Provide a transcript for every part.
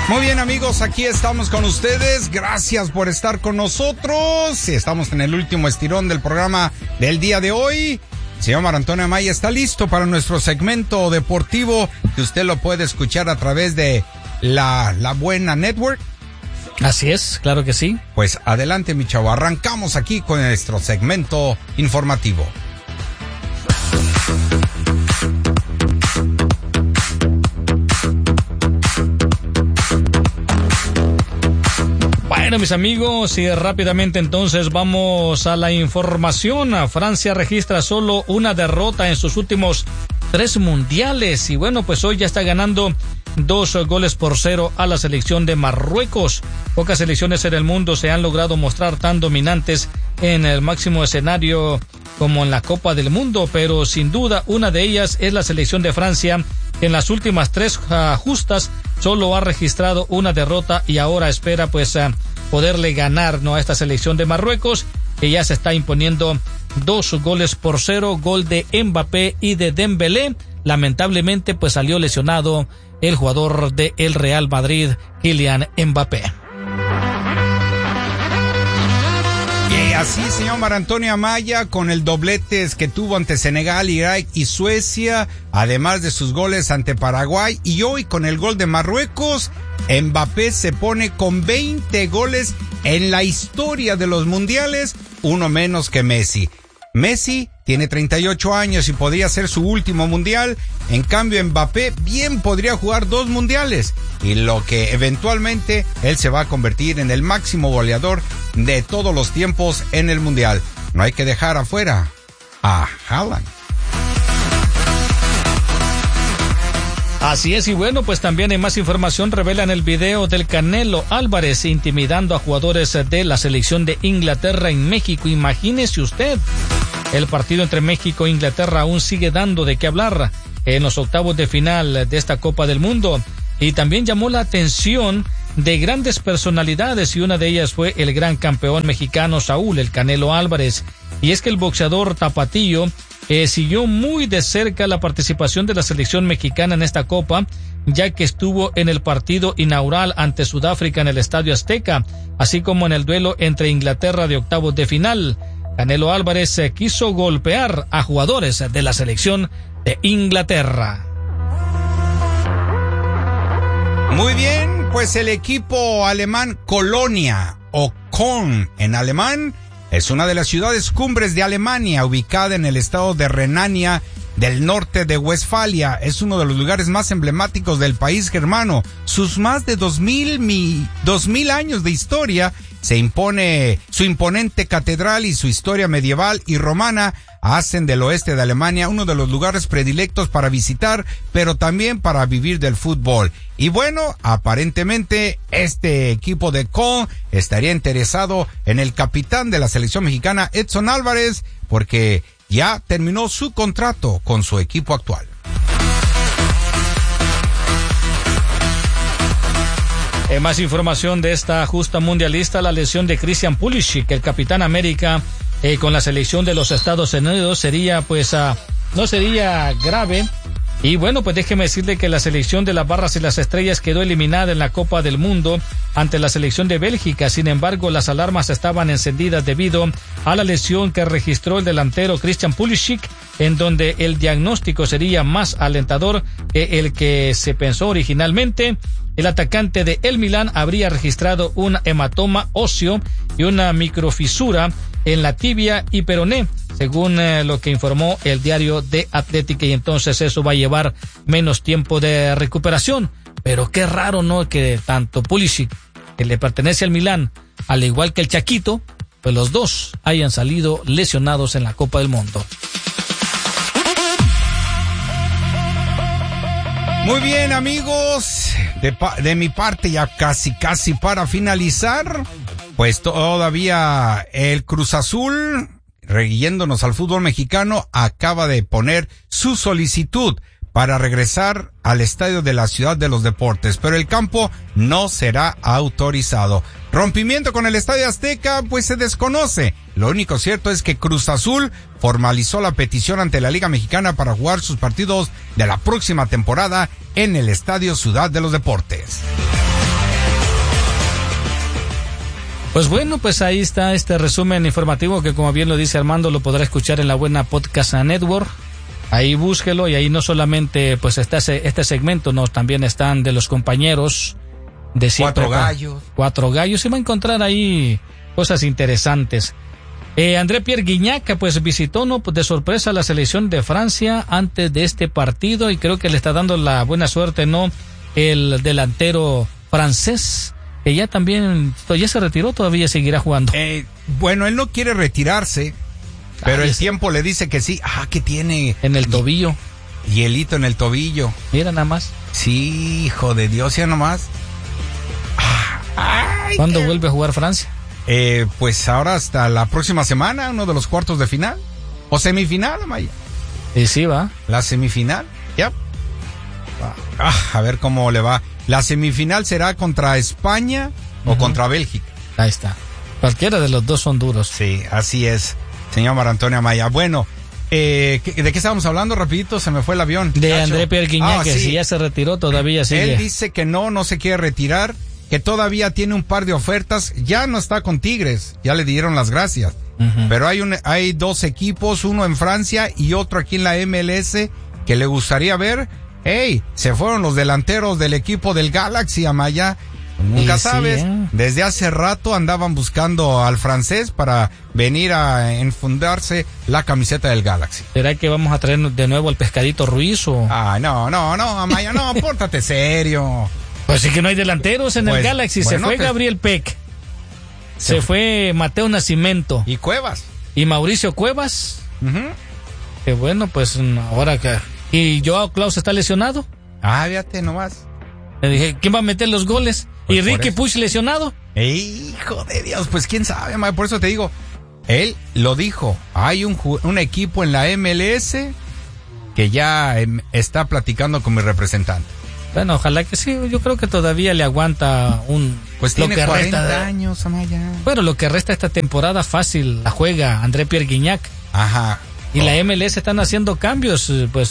Muy bien, amigos, aquí estamos con ustedes. Gracias por estar con nosotros. Estamos en el último estirón del programa del día de hoy. El señor Marco Antonio Amaya está listo para nuestro segmento deportivo, que usted lo puede escuchar a través de la Buena Network. Así es, claro que sí. Pues adelante, mi chavo. Arrancamos aquí con nuestro segmento informativo. Bueno, mis amigos, y rápidamente entonces vamos a la información. Francia registra solo una derrota en sus últimos 3 mundiales y bueno, pues hoy ya está ganando 2-0 a la selección de Marruecos. Pocas selecciones en el mundo se han logrado mostrar tan dominantes en el máximo escenario como en la Copa del Mundo, pero sin duda una de ellas es la selección de Francia, que en las últimas 3 justas solo ha registrado una derrota y ahora espera pues poderle ganar, ¿no?, a esta selección de Marruecos, que ya se está imponiendo 2-0, gol de Mbappé y de Dembélé. Lamentablemente pues salió lesionado el jugador de el Real Madrid, Kylian Mbappé. Y así, señor Marco Antonio Amaya, con el dobletes que tuvo ante Senegal, Irak y Suecia, además de sus goles ante Paraguay, y hoy con el gol de Marruecos, Mbappé se pone con 20 goles en la historia de los mundiales, uno menos que Messi. Messi tiene 38 años y podría ser su último mundial. En cambio, Mbappé bien podría jugar 2 mundiales, y lo que eventualmente él se va a convertir en el máximo goleador de todos los tiempos en el mundial. No hay que dejar afuera a Haaland. Así es, y bueno, pues también hay más información. Revelan el video del Canelo Álvarez intimidando a jugadores de la selección de Inglaterra en México. Imagínese usted, el partido entre México e Inglaterra aún sigue dando de qué hablar en los octavos de final de esta Copa del Mundo. Y también llamó la atención de grandes personalidades, y una de ellas fue el gran campeón mexicano Saúl El Canelo Álvarez. Y es que el boxeador tapatío siguió muy de cerca la participación de la selección mexicana en esta Copa, ya que estuvo en el partido inaugural ante Sudáfrica en el Estadio Azteca, así como en el duelo entre Inglaterra de octavos de final. Canelo Álvarez quiso golpear a jugadores de la selección de Inglaterra. Muy bien, pues el equipo alemán Colonia, o Köln en alemán, es una de las ciudades cumbres de Alemania, ubicada en el estado de Renania del norte de Westfalia. Es uno de los lugares más emblemáticos del país germano. Sus más de 2000 años de historia, su imponente catedral y su historia medieval y romana hacen del oeste de Alemania uno de los lugares predilectos para visitar, pero también para vivir del fútbol. Y bueno, aparentemente este equipo de Köln estaría interesado en el capitán de la selección mexicana, Edson Álvarez, porque ya terminó su contrato con su equipo actual. Más información de esta justa mundialista: la lesión de Christian Pulisic, el capitán América, con la selección de los Estados Unidos, sería pues no sería grave. Y bueno, pues déjeme decirle que la selección de las Barras y las Estrellas quedó eliminada en la Copa del Mundo ante la selección de Bélgica. Sin embargo, las alarmas estaban encendidas debido a la lesión que registró el delantero Christian Pulisic, en donde el diagnóstico sería más alentador que el que se pensó originalmente. El atacante de el Milán habría registrado un hematoma óseo y una microfisura en la tibia y peroné, según lo que informó el diario The Athletic, y entonces eso va a llevar menos tiempo de recuperación. Pero qué raro, ¿no?, que tanto Pulisic, que le pertenece al Milán, al igual que el Chaquito, pues los dos hayan salido lesionados en la Copa del Mundo. Muy bien, amigos, de mi parte ya casi para finalizar, pues todavía el Cruz Azul, yéndonos al fútbol mexicano, acaba de poner su solicitud para regresar al estadio de la Ciudad de los Deportes, pero el campo no será autorizado. Rompimiento con el Estadio Azteca, pues se desconoce. Lo único cierto es que Cruz Azul formalizó la petición ante la Liga Mexicana para jugar sus partidos de la próxima temporada en el Estadio Ciudad de los Deportes. Pues bueno, pues ahí está este resumen informativo que, como bien lo dice Armando, lo podrá escuchar en la buena Podcast Network. Ahí búsquelo, y ahí no solamente pues está este segmento, no, también están de los compañeros de siempre. Cuatro gallos, y va a encontrar ahí cosas interesantes. André Pierre Gignac pues visitó, ¿no?, pues de sorpresa la selección de Francia antes de este partido, y creo que le está dando la buena suerte, ¿no?, el delantero francés, que ya también, ya se retiró, todavía seguirá jugando. Bueno, él no quiere retirarse, pero el tiempo le dice que sí. Que tiene en el tobillo. Hielito en el tobillo. Mira nada más. Sí, hijo de Dios, ya nomás. ¿Cuándo vuelve a jugar Francia? Pues ahora hasta la próxima semana, uno de los cuartos de final. O semifinal, Amaya. Sí, va. La semifinal, ya. A ver cómo le va. La semifinal será contra España o contra Bélgica. Ahí está. Cualquiera de los dos son duros. Sí, así es, señor Mar Antonio Amaya. Bueno, ¿de qué estábamos hablando? Rapidito, se me fue el avión. De André Pierre Gignac, que si ya se retiró, todavía sigue. Él dice que no se quiere retirar, que todavía tiene un par de ofertas. Ya no está con Tigres, ya le dieron las gracias. Pero hay dos equipos, uno en Francia y otro aquí en la MLS, que le gustaría ver. Se fueron los delanteros del equipo del Galaxy, Amaya. Nunca sabes. Desde hace rato andaban buscando al francés para venir a enfundarse la camiseta del Galaxy. ¿Será que vamos a traer de nuevo al Pescadito Ruiz o...? No, Amaya, no, pórtate serio. Pues sí que no hay delanteros en el Galaxy. Se fue Gabriel Peck. Se fue Mateo Nascimento. Y Cuevas. Y Mauricio Cuevas. Que bueno, pues ahora que... ¿Y Joao Klaus está lesionado? Fíjate nomás. Le dije, ¿quién va a meter los goles? Pues ¿y Ricky Puig lesionado? Hijo de Dios, pues quién sabe, por eso te digo. Él lo dijo, hay un equipo en la MLS que ya está platicando con mi representante. Bueno, ojalá que sí, yo creo que todavía le aguanta Pues tiene 40 años, Amaya. Bueno, lo que resta esta temporada fácil la juega André Pierre Gignac. Y la MLS están haciendo cambios, pues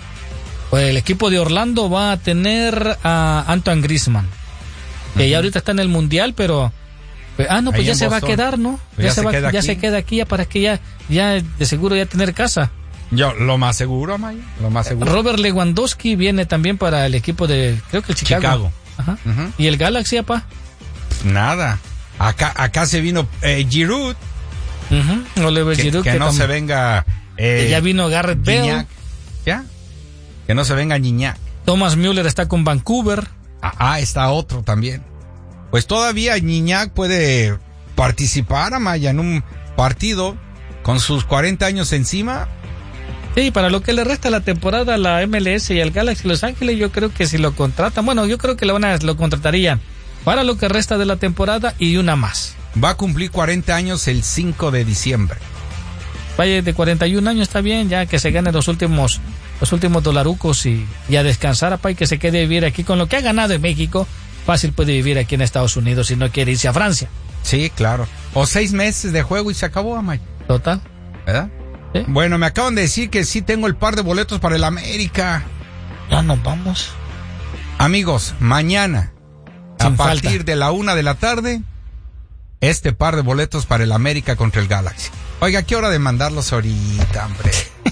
el equipo de Orlando va a tener a Antoine Griezmann, que ya ahorita está en el Mundial, pero pues ya se va a quedar, ¿no? Pues ya se queda aquí, ya para que ya de seguro ya tener casa. Lo más seguro, Amaya, lo más seguro. Robert Lewandowski viene también para el equipo de, creo que el Chicago. ¿Y el Galaxy, apá? Nada. Acá se vino Giroud. Oliver Giroud, que no se venga. Ya vino Gareth Bale. ¿Ya? Que no se venga Gignac. Thomas Müller está con Vancouver. Está otro también. Pues todavía Gignac puede participar, Amaya, en un partido con sus 40 años encima. Sí, para lo que le resta la temporada a la MLS y al Galaxy Los Ángeles, yo creo que si lo contratan, yo creo que lo contratarían para lo que resta de la temporada y una más. Va a cumplir 40 años el 5 de diciembre. Vaya, de 41 años está bien, ya que se gane los últimos dolarucos y a descansar, apá, y que se quede vivir aquí con lo que ha ganado en México. Fácil puede vivir aquí en Estados Unidos si no quiere irse a Francia. Sí, claro. O 6 meses de juego y se acabó, Amaya. Total. ¿Verdad? ¿Sí? Bueno, me acaban de decir que sí tengo el par de boletos para el América. Ya nos vamos. Amigos, mañana, a partir de la 1 de la tarde, este par de boletos para el América contra el Galaxy. Oiga, ¿qué hora de mandarlos ahorita, hombre?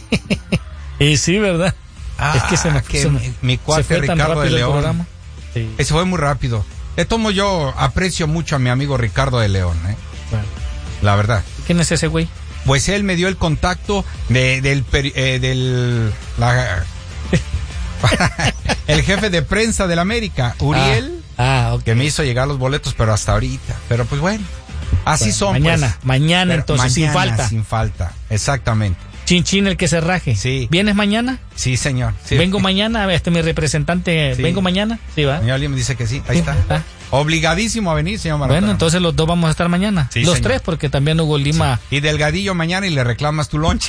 Y sí, ¿verdad? Es que mi cuate Ricardo de León. Sí. Eso fue muy rápido. Yo aprecio mucho a mi amigo Ricardo de León, Bueno. La verdad. ¿Quién es ese güey? Pues él me dio el contacto el jefe de prensa del América, Uriel, okay. Que me hizo llegar los boletos, pero hasta ahorita. Pero pues bueno, así son. Mañana entonces, Sin falta, exactamente. Chin el que se raje. Sí. ¿Vienes mañana? Sí, señor. Sí. Vengo mañana, mi representante, sí. ¿Vengo mañana? Sí, va. Señor Lee me dice que sí, ahí está. Obligadísimo a venir, señor Maratón. Bueno, entonces los dos vamos a estar mañana. Sí, los señor. 3, porque también Hugo Lima. Sí. Y Delgadillo mañana y le reclamas tu lonche.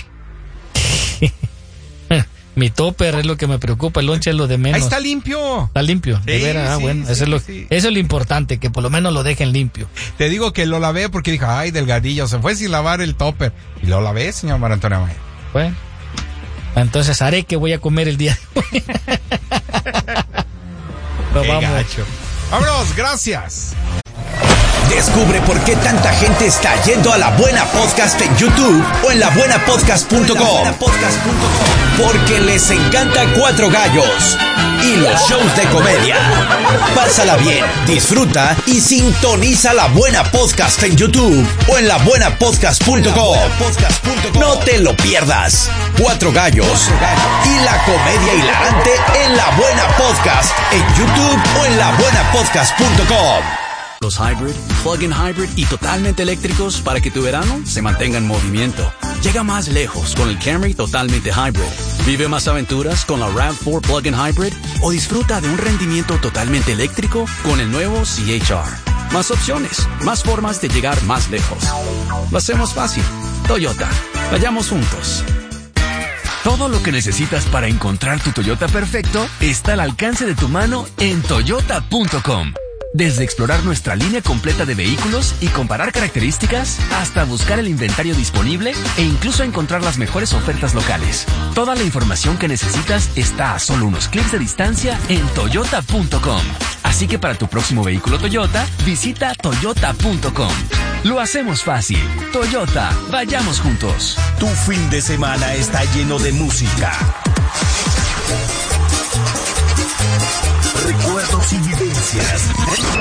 Mi topper es lo que me preocupa, el lonche es lo de menos. Ahí está limpio. Está limpio, sí, de veras. Sí, bueno, sí, eso es lo importante, que por lo menos lo dejen limpio. Te digo que lo lavé porque dije, ay, Delgadillo, se fue sin lavar el topper. Y lo lavé, señor Maratón Amaya. Bueno, entonces haré que voy a comer el día de hoy. Qué gacho. Vámonos, gracias. Descubre por qué tanta gente está yendo a La Buena Podcast en YouTube o en labuenapodcast.com. Porque les encanta Cuatro Gallos y los shows de comedia. Pásala bien, disfruta y sintoniza La Buena Podcast en YouTube o en labuenapodcast.com. No te lo pierdas. Cuatro Gallos y la comedia hilarante en La Buena Podcast en YouTube o en labuenapodcast.com. Los hybrid, plug-in hybrid y totalmente eléctricos para que tu verano se mantenga en movimiento. Llega más lejos con el Camry totalmente hybrid. Vive más aventuras con la RAV4 plug-in hybrid o disfruta de un rendimiento totalmente eléctrico con el nuevo CHR. Más opciones, más formas de llegar más lejos. Lo hacemos fácil. Toyota. Vayamos juntos. Todo lo que necesitas para encontrar tu Toyota perfecto está al alcance de tu mano en toyota.com. Desde explorar nuestra línea completa de vehículos y comparar características, hasta buscar el inventario disponible e incluso encontrar las mejores ofertas locales. Toda la información que necesitas está a solo unos clics de distancia en toyota.com. Así que para tu próximo vehículo Toyota, visita toyota.com. Lo hacemos fácil. Toyota, vayamos juntos. Tu fin de semana está lleno de música, recuerdos y vivencias.